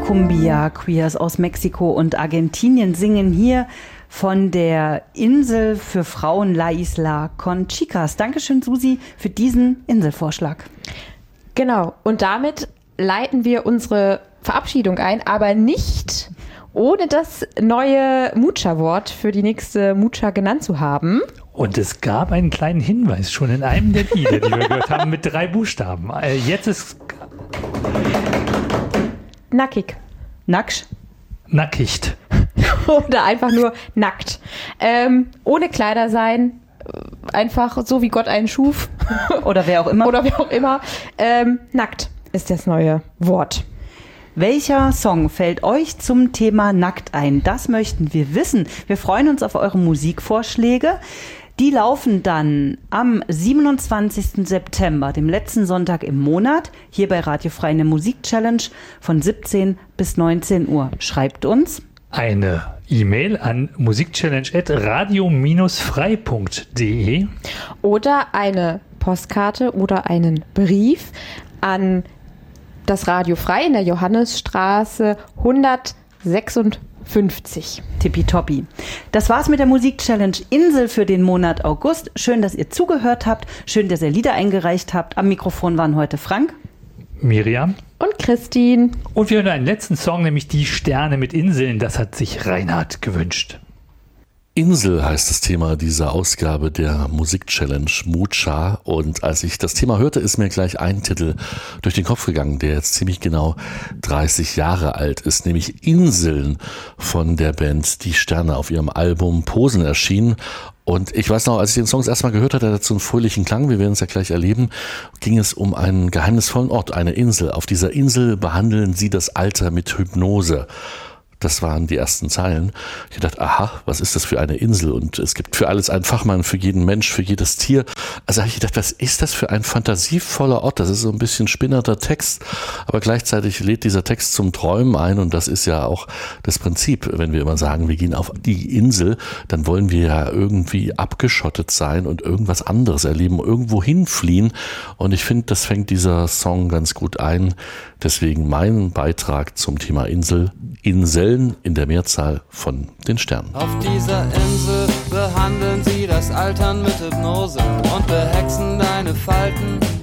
Cumbia Queers aus Mexiko und Argentinien singen hier von der Insel für Frauen La Isla con Chicas. Dankeschön, Susi, für diesen Inselvorschlag. Genau, und damit leiten wir unsere Verabschiedung ein, aber nicht ohne das neue Mucha-Wort für die nächste Mucha genannt zu haben. Und es gab einen kleinen Hinweis schon in einem der Lieder, die wir gehört haben, mit 3 Buchstaben. Jetzt ist... Nackig. Nacksch. Nackicht. Oder einfach nur nackt. Ohne Kleider sein, einfach so wie Gott einen schuf. Oder wer auch immer. Oder wer auch immer. Nackt ist das neue Wort. Welcher Song fällt euch zum Thema nackt ein? Das möchten wir wissen. Wir freuen uns auf eure Musikvorschläge. Die laufen dann am 27. September, dem letzten Sonntag im Monat, hier bei Radio Frei in der Musik-Challenge von 17 bis 19 Uhr. Schreibt uns eine E-Mail an musikchallenge@radio-frei.de oder eine Postkarte oder einen Brief an das Radio Frei in der Johannesstraße 156. Tippitoppi. Das war's mit der Musik-Challenge Insel für den Monat August. Schön, dass ihr zugehört habt. Schön, dass ihr Lieder eingereicht habt. Am Mikrofon waren heute Frank, Miriam und Christine. Und wir hören einen letzten Song, nämlich Die Sterne mit Inseln. Das hat sich Reinhard gewünscht. Insel heißt das Thema dieser Ausgabe der Musik-Challenge Mucha. Und als ich das Thema hörte, ist mir gleich ein Titel durch den Kopf gegangen, der jetzt ziemlich genau 30 Jahre alt ist, nämlich Inseln von der Band Die Sterne auf ihrem Album Posen erschienen. Und ich weiß noch, als ich den Song das erste Mal gehört hatte, der hat so einen fröhlichen Klang, wir werden es ja gleich erleben, ging es um einen geheimnisvollen Ort, eine Insel. Auf dieser Insel behandeln sie das Alter mit Hypnose. Das waren die ersten Zeilen. Ich dachte, aha, was ist das für eine Insel? Und es gibt für alles einen Fachmann, für jeden Mensch, für jedes Tier. Also habe ich gedacht, was ist das für ein fantasievoller Ort? Das ist so ein bisschen spinnerter Text, aber gleichzeitig lädt dieser Text zum Träumen ein. Und das ist ja auch das Prinzip, wenn wir immer sagen, wir gehen auf die Insel, dann wollen wir ja irgendwie abgeschottet sein und irgendwas anderes erleben, irgendwo hinfliehen. Und ich finde, das fängt dieser Song ganz gut ein. Deswegen mein Beitrag zum Thema Insel. Inseln in der Mehrzahl von den Sternen. Auf dieser Insel behandeln sie das Altern mit Hypnose und behexen deine Falten